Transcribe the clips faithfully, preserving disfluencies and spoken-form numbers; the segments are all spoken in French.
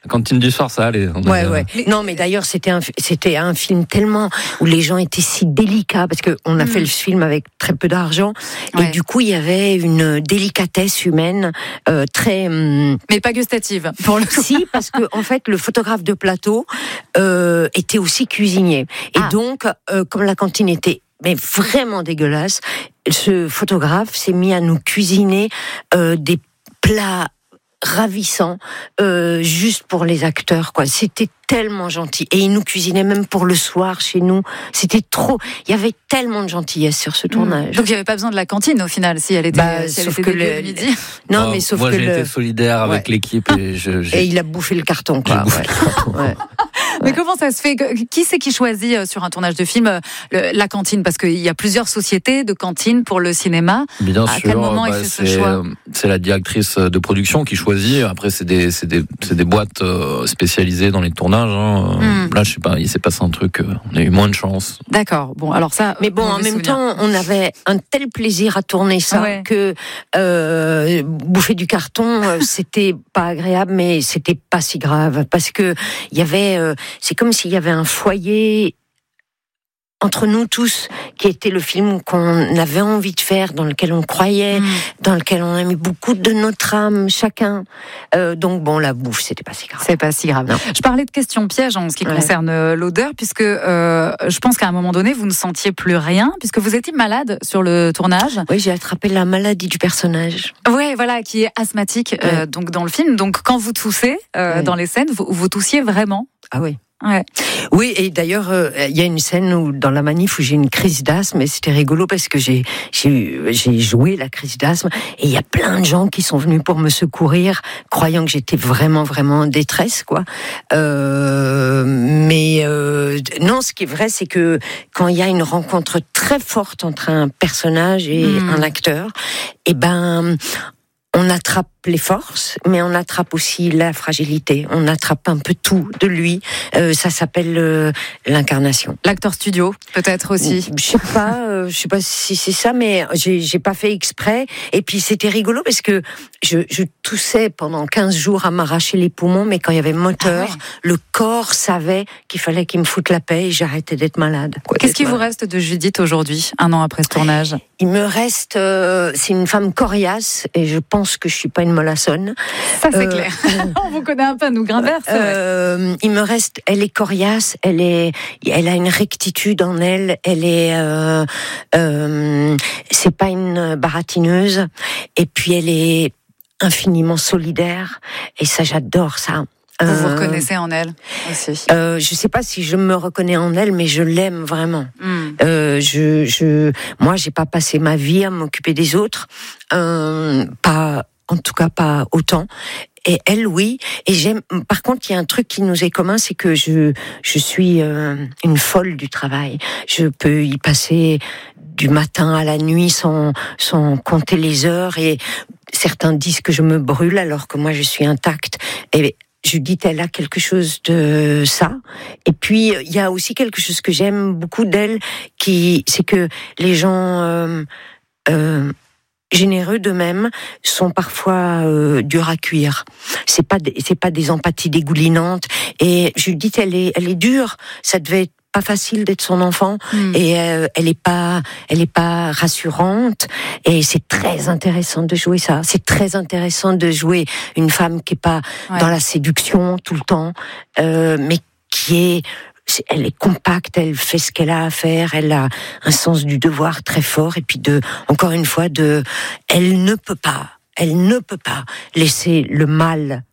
La cantine du soir, ça allait. Ouais, avait... ouais. Non, mais d'ailleurs, c'était un, c'était un film tellement où les gens étaient si délicats parce que on a mmh. fait le film avec très peu d'argent ouais. et du coup, il y avait une délicatesse humaine euh, très. Hum... Mais pas gustative. Pour le coup. Si, parce que en fait, le photographe de plateau euh, était aussi cuisinier et ah. donc, euh, comme la cantine était mais vraiment dégueulasse, ce photographe s'est mis à nous cuisiner euh, des plats ravissants euh, juste pour les acteurs, quoi. C'était tellement gentil et il nous cuisinait même pour le soir chez nous. C'était trop. Il y avait tellement de gentillesse sur ce tournage. Mmh. Donc il n'y avait pas besoin de la cantine au final si elle était. Bah, si elle sauf était que le midi. Non, oh, mais sauf moi, que j'ai le... été solidaire avec ouais. l'équipe et je. J'ai... Et il a bouffé le carton, quoi. Ouais. Le carton. Ouais. Mais ouais. comment ça se fait ? Qui c'est qui choisit sur un tournage de film le, la cantine ? Parce qu'il y a plusieurs sociétés de cantines pour le cinéma. Bien à sûr. quel moment bah, il fait c'est, ce choix ? C'est la directrice de production qui choisit. Après, c'est des, c'est des, c'est des boîtes spécialisées dans les tournages. Hein. Mm. Là, je sais pas, il s'est passé un truc. On a eu moins de chance. D'accord. Bon, alors ça. Mais bon, en même souvenir. temps, on avait un tel plaisir à tourner ça ouais. que euh, bouffer du carton, c'était pas agréable, mais c'était pas si grave parce que il y avait. Euh, c'est comme s'il y avait un foyer entre nous tous, qui était le film qu'on avait envie de faire, dans lequel on croyait, mmh. dans lequel on a mis beaucoup de notre âme, chacun. Euh, donc bon, la bouffe, c'était pas si grave. C'est pas si grave. Non. Je parlais de questions pièges en ce qui ouais. concerne l'odeur, puisque euh, je pense qu'à un moment donné, vous ne sentiez plus rien, puisque vous étiez malade sur le tournage. Oui, j'ai attrapé la maladie du personnage. Ouais, voilà, qui est asthmatique ouais. euh, donc dans le film. Donc quand vous toussez euh, ouais. dans les scènes, vous, vous toussiez vraiment. Ah oui. Ouais. Oui, et d'ailleurs, il euh, y a une scène où, dans la manif où j'ai une crise d'asthme, et c'était rigolo parce que j'ai, j'ai, j'ai joué la crise d'asthme, et il y a plein de gens qui sont venus pour me secourir, croyant que j'étais vraiment, vraiment en détresse, quoi. Euh, mais euh, non, ce qui est vrai, c'est que quand il y a une rencontre très forte entre un personnage et mmh. un acteur, et ben, on attrape les forces, mais on attrape aussi la fragilité. On attrape un peu tout de lui. Euh, ça s'appelle euh, l'incarnation. L'acteur studio, peut-être aussi. Je sais pas, euh, je sais pas si c'est ça, mais j'ai, j'ai pas fait exprès. Et puis c'était rigolo parce que je, je toussais pendant quinze jours à m'arracher les poumons, mais quand il y avait moteur, ah ouais. le corps savait qu'il fallait qu'il me foute la paix et j'arrêtais d'être malade. Quoi, Qu'est-ce qui malade. Vous reste de Judith aujourd'hui, un an après ce tournage ? Il me reste, euh, c'est une femme coriace et je pense que je suis pas une mollassonne. Ça c'est euh, clair. On vous connaît un peu, nous Grimbert. Euh, il me reste, elle est coriace, elle est, elle a une rectitude en elle, elle est, euh, euh, c'est pas une baratineuse. Et puis elle est infiniment solidaire. Et ça, j'adore ça. Vous euh, vous reconnaissez en elle aussi. Euh, je sais pas si je me reconnais en elle, mais je l'aime vraiment. Mm. Euh, je, je, moi, j'ai pas passé ma vie à m'occuper des autres, euh, pas, en tout cas pas autant. Et elle, oui. Et j'aime. Par contre, il y a un truc qui nous est commun, c'est que je, je suis euh, une folle du travail. Je peux y passer du matin à la nuit sans, sans compter les heures. Et certains disent que je me brûle alors que moi, je suis intacte. Et Judith, elle a quelque chose de ça. Et puis, il y a aussi quelque chose que j'aime beaucoup d'elle, qui, c'est que les gens euh, euh, généreux d'eux-mêmes sont parfois euh, durs à cuire. C'est pas, des, c'est pas des empathies dégoulinantes. Et Judith, elle est, elle est dure. Ça devait être pas facile d'être son enfant mmh. et euh, elle est pas elle est pas rassurante et c'est très intéressant de jouer ça. C'est très intéressant de jouer une femme qui est pas ouais. dans la séduction tout le temps, euh, mais qui est elle est compacte, elle fait ce qu'elle a à faire, elle a un sens du devoir très fort et puis de encore une fois de elle ne peut pas elle ne peut pas laisser le mal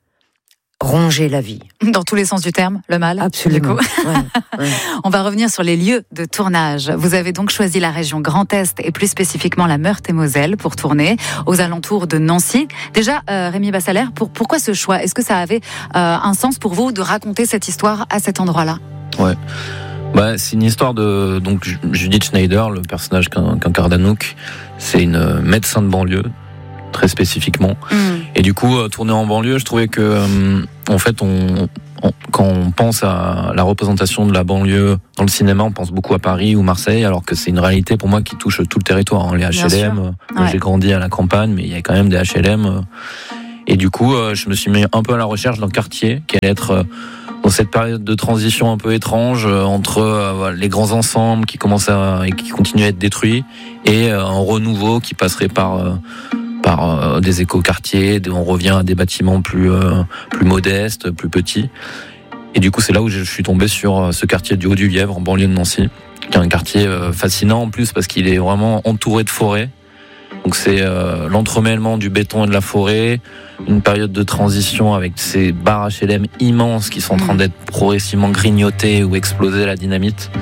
ronger la vie. Dans tous les sens du terme, le mal. Absolument. Ouais, ouais. On va revenir sur les lieux de tournage. Vous avez donc choisi la région Grand Est et plus spécifiquement la Meurthe-et-Moselle pour tourner aux alentours de Nancy. Déjà, euh, Rémi Bassaler, pour, pourquoi ce choix ? Est-ce que ça avait euh, un sens pour vous de raconter cette histoire à cet endroit-là ? Ouais. Bah, c'est une histoire de donc Judith Schneider, le personnage qu'incarne Anouk. C'est une médecin de banlieue. Très spécifiquement. Mmh. Et du coup, euh, tourner en banlieue, je trouvais que, euh, en fait, on, on, quand on pense à la représentation de la banlieue dans le cinéma, on pense beaucoup à Paris ou Marseille, alors que c'est une réalité pour moi qui touche tout le territoire. Hein. Les H L M, moi, ouais. j'ai grandi à la campagne, mais il y a quand même des H L M. Et du coup, euh, je me suis mis un peu à la recherche d'un quartier qui allait être euh, dans cette période de transition un peu étrange euh, entre euh, les grands ensembles qui commencent à et qui continuent à être détruits et euh, un renouveau qui passerait par euh, par euh, des écoquartiers. On revient à des bâtiments plus euh, plus modestes, plus petits. Et du coup, c'est là où je suis tombé sur ce quartier du Haut-du-Lièvre, en banlieue de Nancy, qui est un quartier euh, fascinant en plus parce qu'il est vraiment entouré de forêts. Donc c'est euh, l'entremêlement du béton et de la forêt, une période de transition avec ces barres H L M immenses qui sont en train d'être progressivement grignotées ou explosées à la dynamite.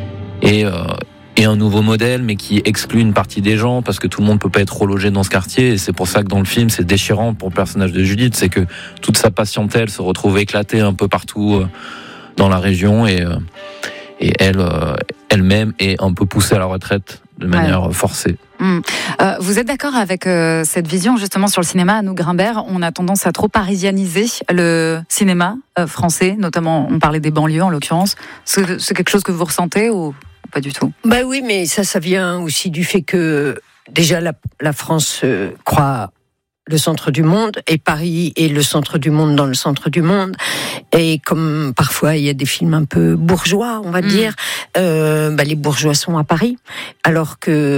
Et, euh, et un nouveau modèle, mais qui exclut une partie des gens parce que tout le monde peut pas être relogé dans ce quartier. Et c'est pour ça que dans le film, c'est déchirant pour le personnage de Judith, c'est que toute sa patientèle se retrouve éclatée un peu partout euh, dans la région et, euh, et elle, euh, elle-même est un peu poussée à la retraite de manière ouais. forcée. Mmh. Euh, vous êtes d'accord avec euh, cette vision justement sur le cinéma? À nous, Grimbert, on a tendance à trop parisianiser le cinéma euh, français, notamment on parlait des banlieues en l'occurrence. C'est, c'est quelque chose que vous ressentez ou pas du tout? Bah oui, mais ça, ça vient aussi du fait que déjà la, la France euh, croit le centre du monde et Paris est le centre du monde dans le centre du monde. Et comme parfois il y a des films un peu bourgeois, on va mmh. dire, euh, bah les bourgeois sont à Paris, alors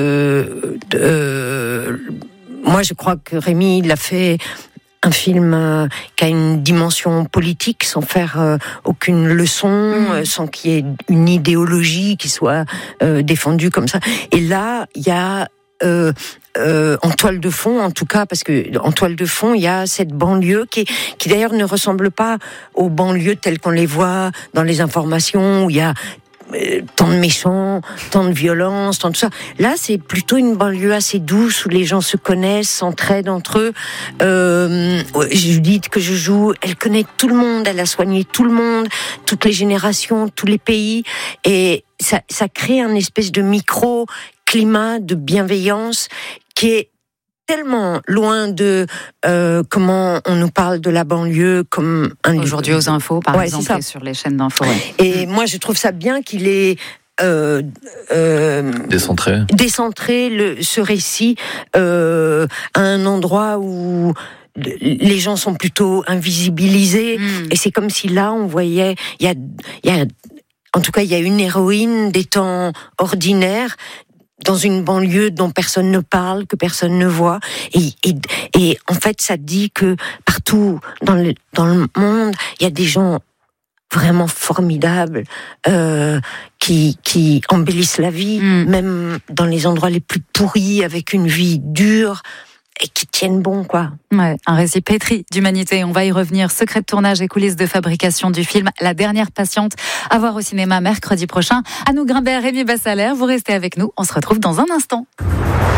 que euh, moi je crois que Rémi il a fait un film euh, qui a une dimension politique sans faire euh, aucune leçon, mmh. euh, sans qu'il y ait une idéologie qui soit euh, défendue comme ça. Et là il y a Euh, euh, en toile de fond, en tout cas, parce que en toile de fond, il y a cette banlieue qui, qui d'ailleurs ne ressemble pas aux banlieues telles qu'on les voit dans les informations où il y a euh, tant de méchants, tant de violence, tant de ça. Là, c'est plutôt une banlieue assez douce où les gens se connaissent, s'entraident entre eux. Euh, Judith que je joue, elle connaît tout le monde, elle a soigné tout le monde, toutes les générations, tous les pays, et ça, ça crée un espèce de micro climat de bienveillance qui est tellement loin de euh, comment on nous parle de la banlieue comme un aujourd'hui aux infos par ouais, exemple et sur les chaînes d'infos. Ouais. Et mmh. moi je trouve ça bien qu'il ait euh, euh, décentré décentré le, ce récit euh, à un endroit où les gens sont plutôt invisibilisés mmh. et c'est comme si là on voyait il y a il y a en tout cas il y a une héroïne des temps ordinaires dans une banlieue dont personne ne parle, que personne ne voit. Et, et, et en fait, ça dit que partout dans le, dans le monde, il y a des gens vraiment formidables euh, qui, qui embellissent la vie, mmh. même dans les endroits les plus pourris, avec une vie dure, et qui tiennent bon, quoi. Ouais, un récit pétri d'humanité. On va y revenir. Secret de tournage et coulisses de fabrication du film La Dernière Patiente, à voir au cinéma mercredi prochain. À nous, Grimbert, Rémi Bassaler, vous restez avec nous. On se retrouve dans un instant.